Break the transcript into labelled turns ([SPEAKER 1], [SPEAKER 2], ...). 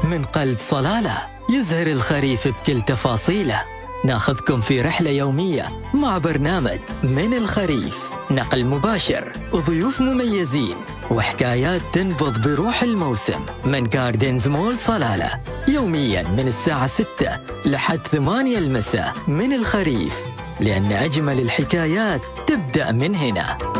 [SPEAKER 1] من قلب صلالة، يزهر الخريف بكل تفاصيله. ناخذكم في رحلة يومية مع برنامج من الخريف، نقل مباشر وضيوف مميزين وحكايات تنبض بروح الموسم من جاردنز مول صلالة، يوميا من الساعة 6 لحد 8 المساء. من الخريف، لأن أجمل الحكايات تبدأ من هنا.